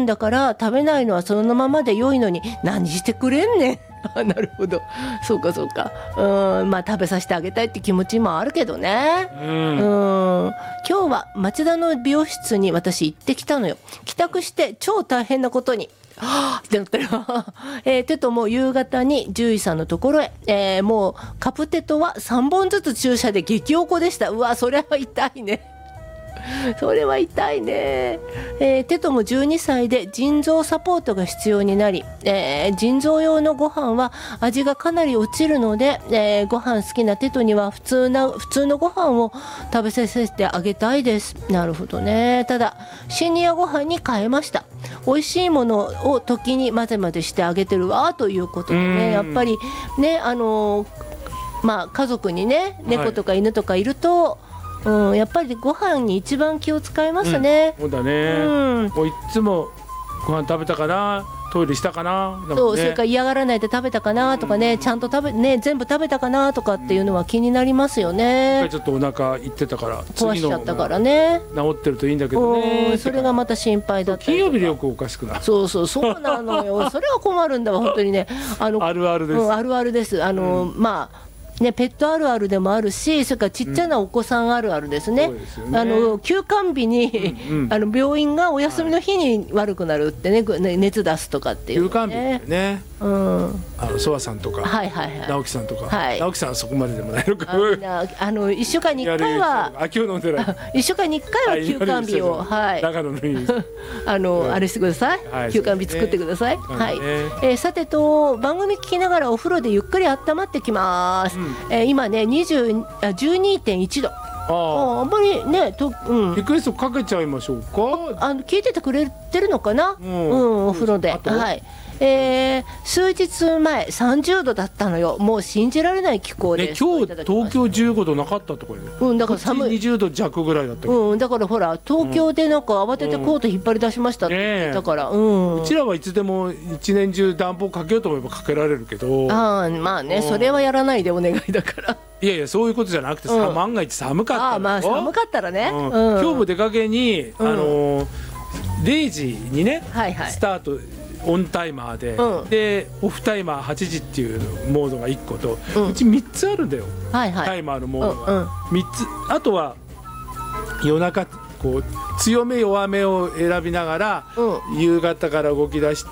だから食べないのはそのままで良いのに何してくれんねんなるほど、そうかそうか。まあ食べさせてあげたいって気持ちもあるけどね。今日は町田の美容室に私行ってきたのよ。帰宅して超大変なことにってなったよテトも夕方に獣医さんのところへ、もうカプテトは3本ずつ注射で激おこでした。うわ、それは痛いねそれは痛いね。テトも12歳で腎臓サポートが必要になり、腎臓用のご飯は味がかなり落ちるので、ご飯好きなテトには普通のご飯を食べさせてあげたいです。なるほどね。ただシニアご飯に変えました。美味しいものを時に混ぜ混ぜしてあげてるわということでね、やっぱりね、まあ家族にね猫とか犬とかいると、やっぱりご飯に一番気を使いますね。 そうだね、もういつもご飯食べたかな、トイレしたかな、 そう、それから嫌がらないで食べたかなとかね、ちゃんと全部食べたかなとかっていうのは気になりますよね。 ちょっとお腹いってたから壊しちゃったからね、 治ってるといいんだけどね。 それがまた心配だった。 金曜日でよくおかしくなる。 そうなのよそれは困るんだわ本当にね。 あるあるです、 あるあるです。まあね、ペットあるあるでもあるし、それからちっちゃなお子さんあるあるですね。 そうですよね。 休館日に、病院がお休みの日に悪くなるってね、熱出すとかっていう、ね、 休館日ね、ソワさんとか、直樹さんとか、直樹さんはそこまででもないのか。 1週間に1回は今日飲んでない 1週間に1回は休館日を、 長野のにあれしてください、休館日作ってください。さてと、番組聞きながらお風呂でゆっくり温まってきます。今ね12.1 度。あんまりねリクエストかけちゃいましょうか。 聞いててくれてるのかな、お風呂で。数日前30度だったのよ。もう信じられない気候です。 今日東京15度なかったとかよ。 だから寒い。 20度弱ぐらいだった。 だからほら東京でなんか慌ててコート引っ張り出しましたって言ったから、うちらはいつでも一年中暖房かけようと思えばかけられるけど、 まあね、それはやらないでお願いだから。 いやいや、そういうことじゃなくて、万が一寒かったら、 まあ寒かったらね、 今日も出かけに0時にねスタート、オンタイマーで、でオフタイマー8時っていうモードが1個と、うち3つあるんだよ、タイマーのモードが3つ。あとは夜中こう強め弱めを選びながら、夕方から動き出して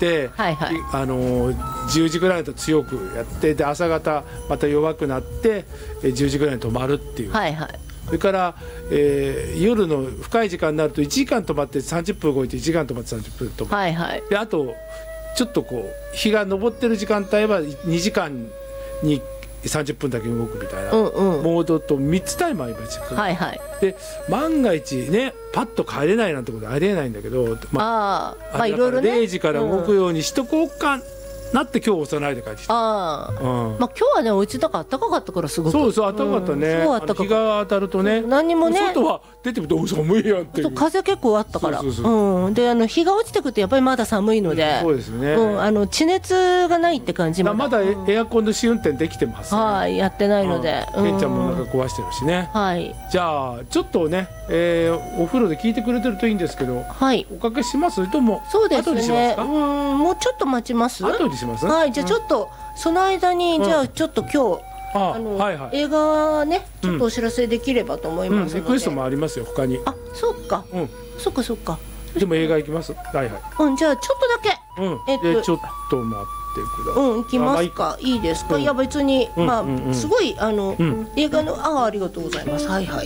、10時ぐらいだと強くやって、で朝方また弱くなって10時ぐらいに止まるっていう。それから、夜の深い時間になると1時間止まって30分動いて1時間止まって30分止まって、であとちょっとこう日が昇ってる時間帯は2時間に30分だけ動くみたいなモードと3つタイマー今してで、万が一ねパッと帰れないなんてことありえないんだけど、いろいろね0時から動くようにしとこうかなって今日押さないで帰ってきた。今日はねお家だから暖かかったからすごく。そう暖かかったね。日が当たるとね、何にもね外は出てみて寒いやんっていう。風結構あったから。で日が落ちてくとやっぱりまだ寒いので、そうですね。地熱がないって感じ。まだエアコンの試運転できてます。やってないので。ケンちゃんもお腹壊してるしね。じゃあちょっとねお風呂で聞いてくれてるといいんですけど、おかけします？それとも後にしますか？もうちょっと待ちます？後にします？じゃあちょっとその間にじゃあちょっと今日映画ねちょっとお知らせできればと思いますので。リクエストもありますよ他に。そっかそっか。でも映画行きます。じゃあちょっとだけちょっと待ってください。行きますか。いいですか。いや別にすごい映画のありがとうございます。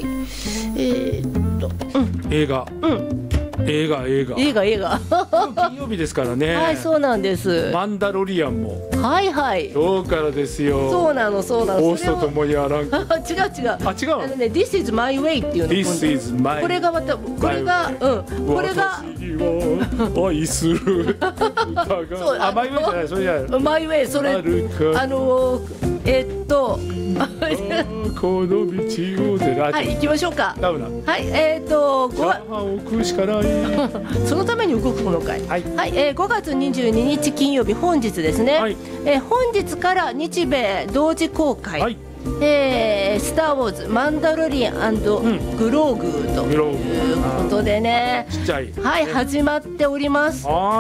映画金曜日ですからね。そうなんです。マンダロリアンも今日からですよ。そうなの。ゴーストともにあらん。違う。This is my way っていうの。This is my way。これが私を愛する歌が。マイウェイじゃない、それじゃない。マイウェイ、それこの道を行きましょうか。ご飯を食うしかない。そのために動くものかい。5月22日金曜日、本日ですね。本日から日米同時公開。スター・ウォーズマンダロリアン&グローグということでね、始まっております。